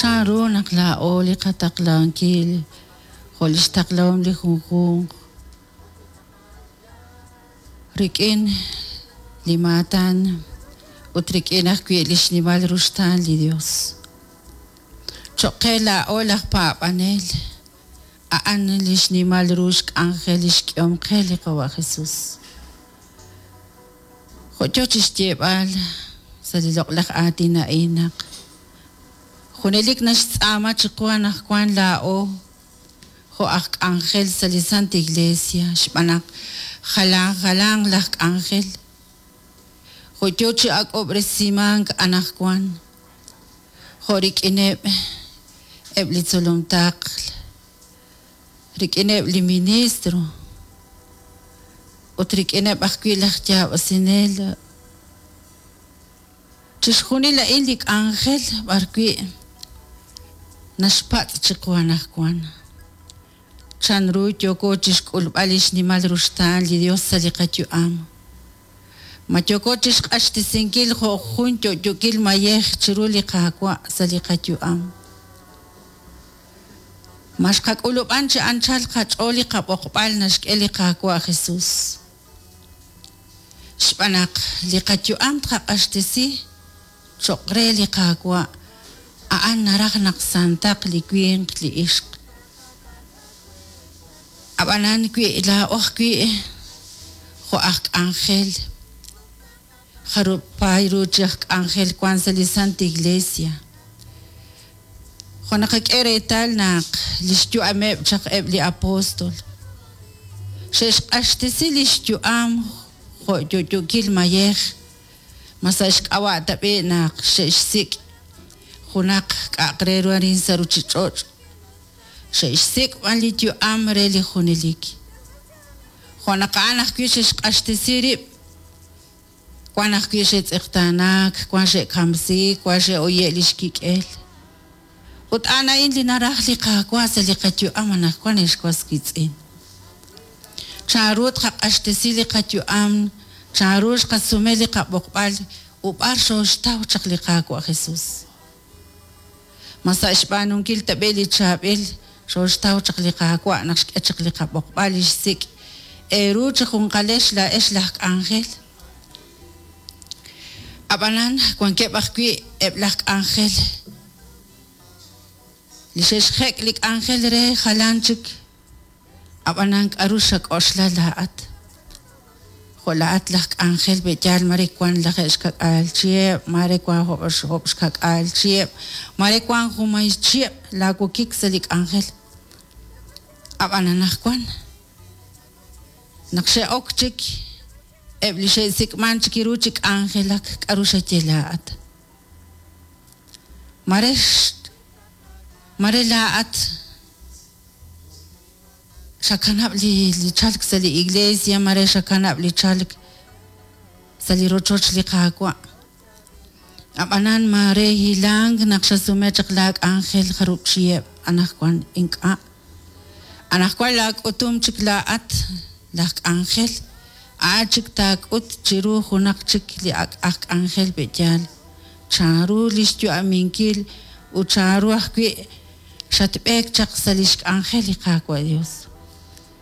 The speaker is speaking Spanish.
Charo nakla oli kataklan kil. Holis taklaom li kung. Rikin limatan. Utrikin akwilis ni Valrustan li Dios. Chokela olak papanel. Aanelis ni Malrusk angelis kiom kele kawa Jesus. Chochis jebal sa liloklak atin na inak. Kunelik na sama chikuan akwan lao. Ho ak angel sa lisant iglesia. Shpanak halang lak angel. Chochi ak obresimang anak kwan. Horik inep eblitsolom takl. Rik inep li ministro. Utrik inep akwilak ja osinel. Chishkuni la ilik angel barkwi. Nashpat chikwan akwan. Chanrut yoko chishkulp alish ni Malrustan li Dios salikat yu am. Matiyoko chishk ashtisinkil ho junto yukil mayeh chiruli kakwa salikat yu am. Mashkak ulup anchi anchal kacholi kapokpal nashkeli kakwa Jesus. Shpanak likat yu am tkak ashtisi chokre li kakwa aan narak naksantak likwing li ishk. Abanan kwi ila kwi ho ak angel. Harup pairu jak angel kwan sa lisant iglesia. Ho nakakere tal nak listyo ameb jak ebli apostol. Shesh ashtisi listyo am ho yukil mayeh. Masashk awa tabi nak shesh sik. Hunak kakrero rin sa ruchichoch. Shesh sik walityo am reli hunilik. Ho nakaanak kwi shesh ashtisi rip. Kwanak kwishet ektanak, kwashe kamsi, kwashe oyelish kikel. Ut ana indi narahli ka kwasa likatyu amanak kwanesh kwaskitzin. Charut kak ashtesili katyu am, charush kasumeli ka bokbal, uparsho shtaw chakli ka kwa Jesus. Masa ishpanung kil tabeli chabel, shtaw chakli ka kwa nakshke chakli ka bokbal ishsik. Eru chakung kalesh la eshlak angel. Abanan kwan kebakwi eblak angel. Lishesh hek lik angel re halanchik. Abanan arushak osla laat. Holaat lak angel bejal marikwan lakesh kak alchiep. Marikwan hopsh kak alchiep. Marikwan humay chiep lago kik salik angel. Abanan nakwan. Nakshe okchik. Eblishe sikman chikiruchik angelak karusha jelaat. Marelaat. Shakanap li chalk sali iglesia mare shakanap li chalk sali rochoch li kakwa. Abanan mare hilang naksha sumechak lag angel karup shiep anakwan inka. Anakwan lag utum chiklaat lag angel. Achik tak ut chiru hunak chik li ak angel bejal. Charu listyo aminkil u charu akwi shatbek chak salishk angel ikakwa Dios.